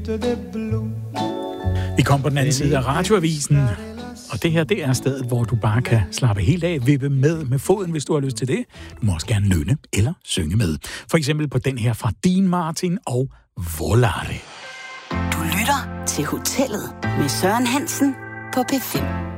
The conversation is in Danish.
Vi kom på den anden side af radioavisen, og det her, det er stedet, hvor du bare kan slappe helt af, vippe med foden, hvis du har lyst til det. Du må også gerne nynne eller synge med. For eksempel på den her fra Dean Martin og Volare. Du lytter til Hotellet med Søren Hansen på P5.